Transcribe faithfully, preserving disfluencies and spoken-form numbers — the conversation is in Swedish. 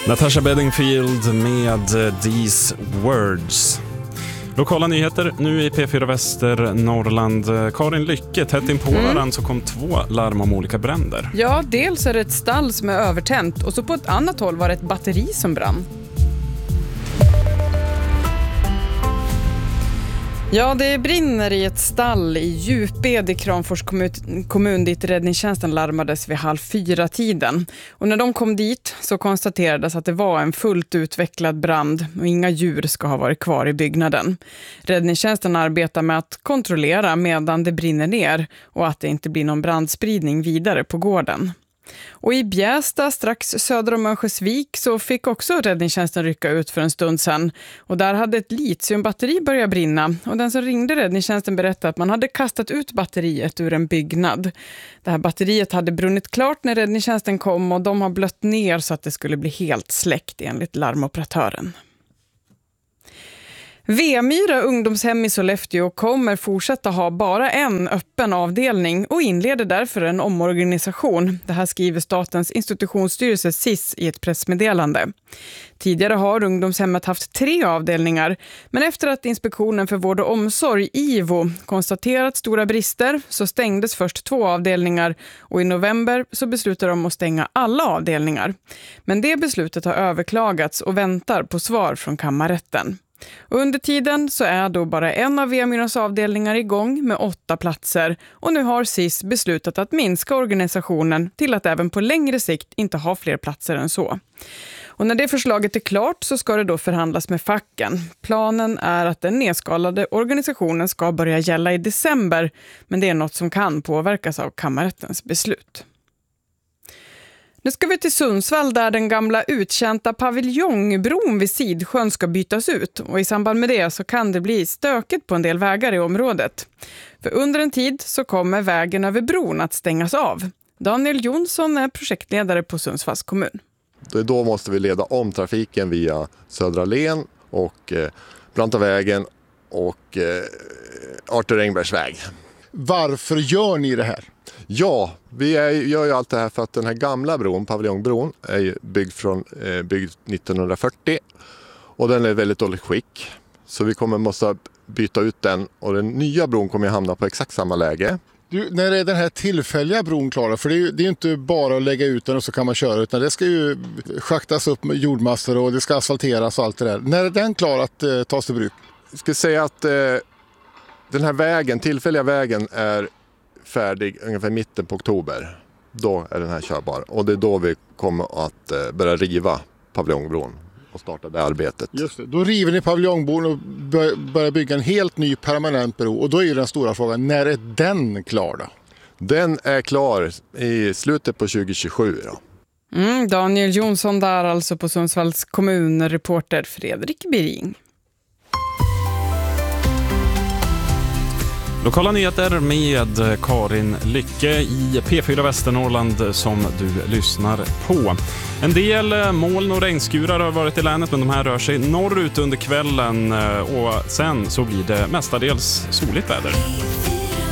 Natasha Bedingfield med These Words. Lokala nyheter nu i P fyra Väster Norrland. Karin Lycke, tätt in på mm. så kom två larm om olika bränder. Ja, dels är det ett stall som är övertänt och så på ett annat håll var det ett batteri som brann. Ja, det brinner i ett stall i Djuped i Kramfors kommun, kommun dit räddningstjänsten larmades vid halv fyra tiden. Och när de kom dit så konstaterades att det var en fullt utvecklad brand och inga djur ska ha varit kvar i byggnaden. Räddningstjänsten arbetar med att kontrollera medan det brinner ner och att det inte blir någon brandspridning vidare på gården. Och i Bjästa strax söder om Örnsköldsvik så fick också räddningstjänsten rycka ut för en stund sedan. Och där hade ett litiumbatteri börjat brinna och den som ringde räddningstjänsten berättade att man hade kastat ut batteriet ur en byggnad. Det här batteriet hade brunnit klart när räddningstjänsten kom och de har blött ner så att det skulle bli helt släckt enligt larmoperatören. V-myra ungdomshem i Sollefteå kommer fortsätta ha bara en öppen avdelning och inleder därför en omorganisation. Det här skriver Statens institutionsstyrelse S I S i ett pressmeddelande. Tidigare har ungdomshemmet haft tre avdelningar, men efter att Inspektionen för vård och omsorg, I V O, konstaterat stora brister så stängdes först två avdelningar och i november så beslutade de att stänga alla avdelningar. Men det beslutet har överklagats och väntar på svar från kammarrätten. Och under tiden så är då bara en av V-myrans avdelningar igång med åtta platser och nu har S I S beslutat att minska organisationen till att även på längre sikt inte ha fler platser än så. Och när det förslaget är klart så ska det då förhandlas med facken. Planen är att den nedskalade organisationen ska börja gälla i december, men det är något som kan påverkas av kammarrättens beslut. Nu ska vi till Sundsvall där den gamla uttjänta paviljongbron vid Sidsjön ska bytas ut. Och i samband med det så kan det bli stökigt på en del vägar i området. För under en tid så kommer vägen över bron att stängas av. Daniel Jonsson är projektledare på Sundsvalls kommun. Då måste vi leda om trafiken via Södra Län och eh, Brantavägen och eh, Arthur Engbergs väg. Varför gör ni det här? Ja, vi är, gör ju allt det här för att den här gamla bron, paviljongbron, är ju byggd, från, eh, byggd nittonhundrafyrtio och den är väldigt dåligt skick. Så vi kommer måste byta ut den och den nya bron kommer hamna på exakt samma läge. Du, när är den här tillfälliga bron klar? För det är ju det är inte bara att lägga ut den och så kan man köra, utan det ska ju schaktas upp med jordmassor och det ska asfalteras och allt det där. När är den klar att eh, tas till bruk? Jag ska säga att eh, den här vägen, tillfälliga vägen är färdig ungefär mitten på oktober. Då är den här körbar och det är då vi kommer att eh, börja riva paviljongbron och starta det arbetet. Just det. Då river ni paviljongbron och börjar bygga en helt ny permanent bro och då är ju den stora frågan, när är den klar då? Den är klar i slutet på tjugo tjugosju då. Mm, Daniel Jonsson där alltså på Sundsvalls kommun, reporter Fredrik Biring. Lokala nyheter med Karin Lycke i P fyra Västernorrland som du lyssnar på. En del moln och regnskurar har varit i länet, men de här rör sig norrut under kvällen och sen så blir det mestadels soligt väder.